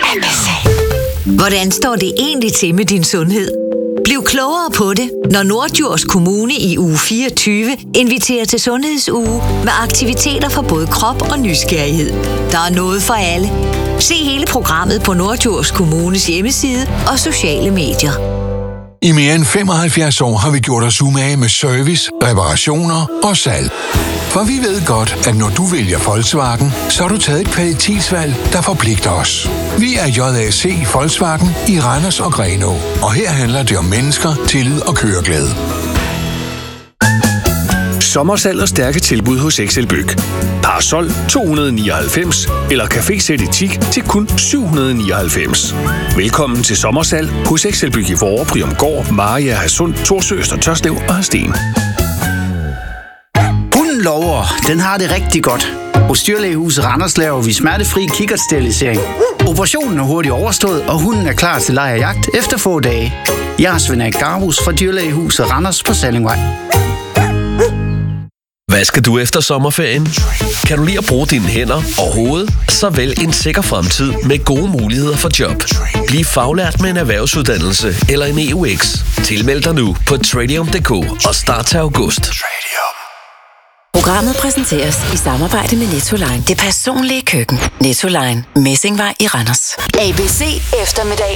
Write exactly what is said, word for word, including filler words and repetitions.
Hvordan står det egentlig til med din sundhed? Bliv klogere på det, når Norddjurs Kommune i uge fireogtyve inviterer til Sundhedsuge med aktiviteter for både krop og nysgerrighed. Der er noget for alle. Se hele programmet på Norddjurs Kommunes hjemmeside og sociale medier. I mere end femoghalvfjerds år har vi gjort os umage med service, reparationer og salg. For vi ved godt, at når du vælger Volkswagen, så har du taget et kvalitetsvalg, der forpligter os. Vi er J A C Volkswagen i Randers og Grenaa, og her handler det om mennesker, tillid og køreglæde. Sommersalg og stærke tilbud hos Excelbyg. Parasol to hundrede nioghalvfems eller café-sæt i teak til kun syv hundrede nioghalvfems. Velkommen til sommersalg hos Excelbyg i Vorre, Priumgård, Maria, Hadsund, Thorsø, Tørslev og Hadsten. Hunden lover, den har det rigtig godt. Hos Dyrlægehuset Randers laver vi smertefri kikkertsterilisering. Operationen er hurtigt overstået, og hunden er klar til leg og jagt efter få dage. Jeg er Svend Erik Garbus fra Dyrlægehuset Randers på Sallingvej. Hvad skal du efter sommerferien? Kan du lide at bruge dine hænder og hoved? Så vælg en sikker fremtid med gode muligheder for job. Bliv faglært med en erhvervsuddannelse eller en E U X. Tilmeld dig nu på Tradium punktum d k og start til august. Programmet præsenteres i samarbejde med Nettoline. Det personlige køkken. Nettoline. Messingvej i Randers. A B C eftermiddag